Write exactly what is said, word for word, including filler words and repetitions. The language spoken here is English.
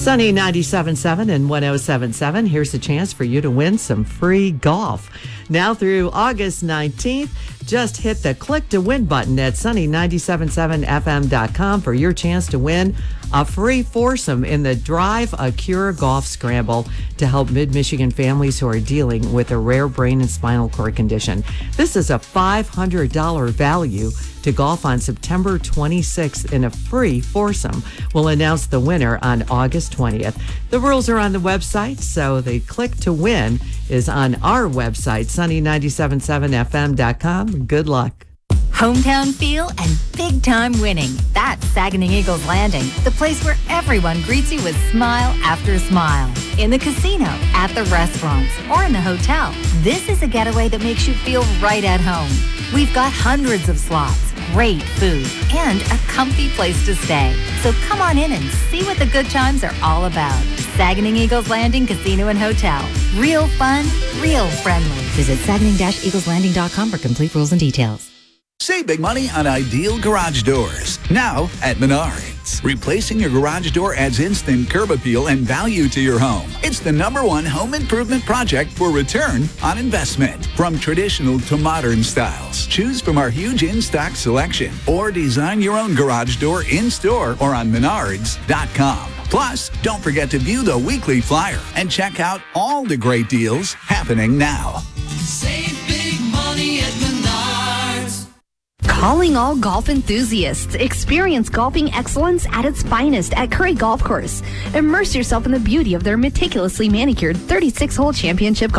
Sunny ninety-seven point seven and one oh seven point seven. Here's a chance for you to win some free golf. Now through August nineteenth, just hit the click to win button at sunny nine seven seven f m dot com for your chance to win a free foursome in the Drive a Cure Golf Scramble to help Mid-Michigan families who are dealing with a rare brain and spinal cord condition. This is a five hundred dollars value to golf on September twenty-sixth in a free foursome. We'll announce the winner on August twentieth. The rules are on the website, so the click to win is on our website, sunny nine seven seven f m dot com. Good luck. Hometown feel and big-time winning. That's Saginaw Eagles Landing, the place where everyone greets you with smile after smile. In the casino, at the restaurants, or in the hotel, this is a getaway that makes you feel right at home. We've got hundreds of slots, great food, and a comfy place to stay. So come on in and see what the good times are all about. Saginaw Eagles Landing Casino and Hotel. Real fun, real friendly. Visit saginaw eagles landing dot com for complete rules and details. Save big money on Ideal Garage Doors. Now at Menards. Replacing your garage door adds instant curb appeal and value to your home. It's the number one home improvement project for return on investment. From traditional to modern styles, choose from our huge in-stock selection or design your own garage door in-store or on menards dot com. Plus, don't forget to view the weekly flyer and check out all the great deals happening now. Save big money at Menards. Calling all golf enthusiasts. Experience golfing excellence at its finest at Curry Golf Course. Immerse yourself in the beauty of their meticulously manicured thirty-six hole championship